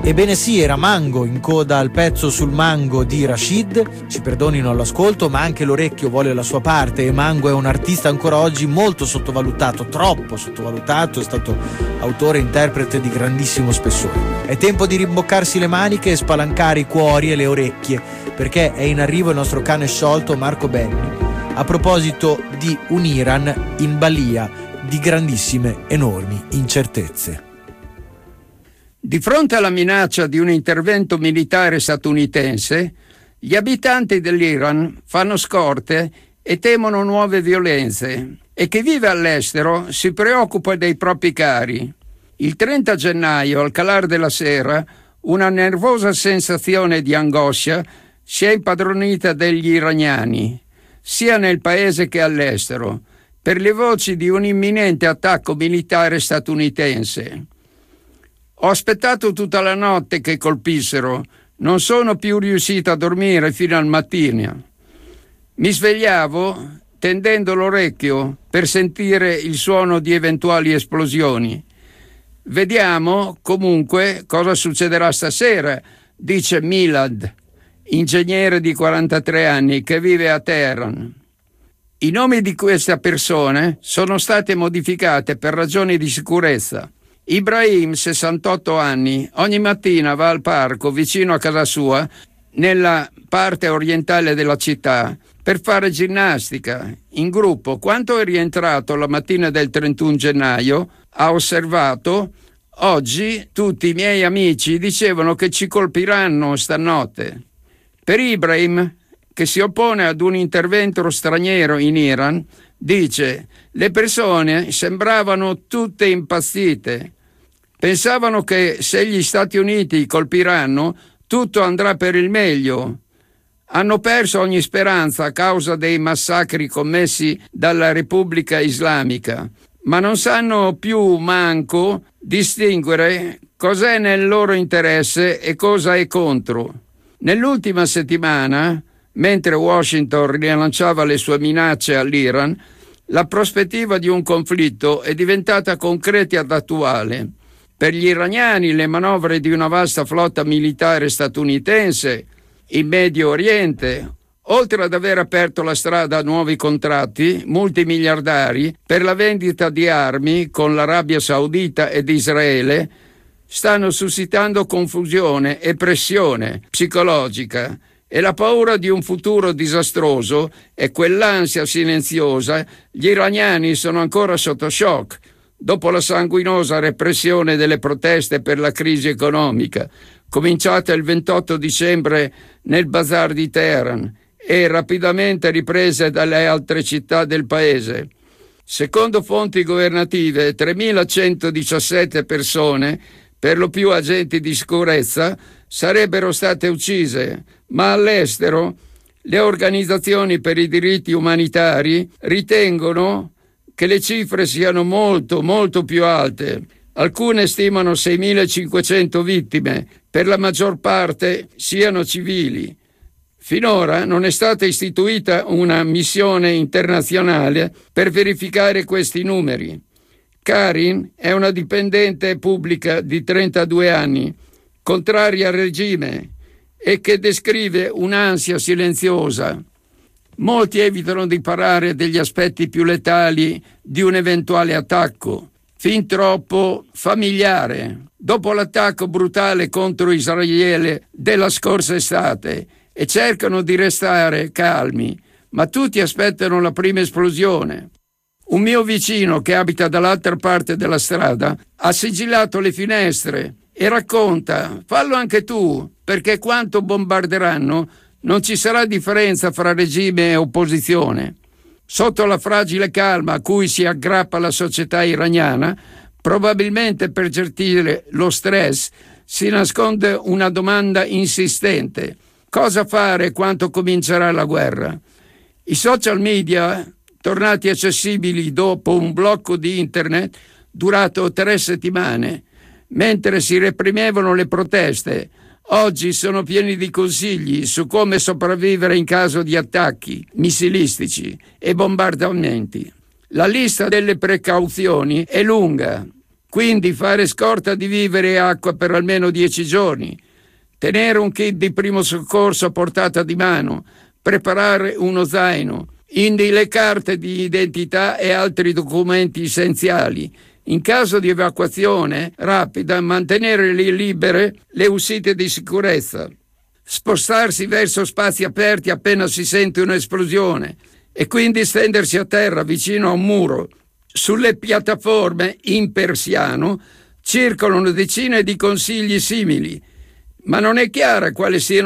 Ebbene sì, era Mango in coda al pezzo sul Mango di Rashid, ci perdonino l'ascolto, ma anche l'orecchio vuole la sua parte, e Mango è un artista ancora oggi molto sottovalutato, troppo sottovalutato, è stato autore e interprete di grandissimo spessore. È tempo di rimboccarsi le maniche e spalancare i cuori e le orecchie, perché è in arrivo il nostro cane sciolto Marco Benni, a proposito di un Iran in balia di grandissime, enormi incertezze. Di fronte alla minaccia di un intervento militare statunitense, gli abitanti dell'Iran fanno scorte e temono nuove violenze, e chi vive all'estero si preoccupa dei propri cari. Il 30 gennaio, al calar della sera, una nervosa sensazione di angoscia si è impadronita degli iraniani, sia nel paese che all'estero, per le voci di un imminente attacco militare statunitense. Ho aspettato tutta la notte che colpissero, non sono più riuscito a dormire fino al mattino. Mi svegliavo tendendo l'orecchio per sentire il suono di eventuali esplosioni. Vediamo comunque cosa succederà stasera, dice Milad, ingegnere di 43 anni che vive a Teheran. I nomi di queste persone sono state modificate per ragioni di sicurezza. Ibrahim, 68 anni, ogni mattina va al parco vicino a casa sua, nella parte orientale della città, per fare ginnastica in gruppo. Quando è rientrato la mattina del 31 gennaio, ha osservato: oggi tutti i miei amici dicevano che ci colpiranno stanotte. Per Ibrahim, che si oppone ad un intervento straniero in Iran, dice: le persone sembravano tutte impazzite. Pensavano che se gli Stati Uniti colpiranno, tutto andrà per il meglio. Hanno perso ogni speranza a causa dei massacri commessi dalla Repubblica Islamica, ma non sanno più manco distinguere cos'è nel loro interesse e cosa è contro. Nell'ultima settimana, mentre Washington rilanciava le sue minacce all'Iran, la prospettiva di un conflitto è diventata concreta ed attuale. Per gli iraniani le manovre di una vasta flotta militare statunitense in Medio Oriente, oltre ad aver aperto la strada a nuovi contratti multimiliardari per la vendita di armi con l'Arabia Saudita ed Israele, stanno suscitando confusione e pressione psicologica, e la paura di un futuro disastroso e quell'ansia silenziosa. Gli iraniani sono ancora sotto shock dopo la sanguinosa repressione delle proteste per la crisi economica, cominciata il 28 dicembre nel bazar di Teheran e rapidamente riprese dalle altre città del paese. Secondo fonti governative, 3.117 persone, per lo più agenti di sicurezza, sarebbero state uccise, ma all'estero le organizzazioni per i diritti umanitari ritengono che le cifre siano molto, molto più alte. Alcune stimano 6.500 vittime, per la maggior parte siano civili. Finora non è stata istituita una missione internazionale per verificare questi numeri. Karin è una dipendente pubblica di 32 anni, contraria al regime, e che descrive un'ansia silenziosa. Molti evitano di parlare degli aspetti più letali di un eventuale attacco, fin troppo familiare, dopo l'attacco brutale contro Israele della scorsa estate, e cercano di restare calmi, ma tutti aspettano la prima esplosione. Un mio vicino che abita dall'altra parte della strada ha sigillato le finestre e racconta: fallo anche tu, perché quanto bombarderanno non ci sarà differenza fra regime e opposizione. Sotto la fragile calma a cui si aggrappa la società iraniana, probabilmente per gestire lo stress, si nasconde una domanda insistente: cosa fare quando comincerà la guerra? I social media, tornati accessibili dopo un blocco di internet durato 3 settimane, mentre si reprimevano le proteste, oggi sono pieni di consigli su come sopravvivere in caso di attacchi missilistici e bombardamenti. La lista delle precauzioni è lunga. quindi fare scorta di viveri e acqua per almeno 10 giorni, tenere un kit di primo soccorso a portata di mano, preparare uno zaino, indi le carte di identità e altri documenti essenziali. In caso di evacuazione rapida, mantenere libere le uscite di sicurezza, spostarsi verso spazi aperti appena si sente un'esplosione e quindi stendersi a terra vicino a un muro. Sulle piattaforme in persiano circolano decine di consigli simili, ma non è chiaro quali siano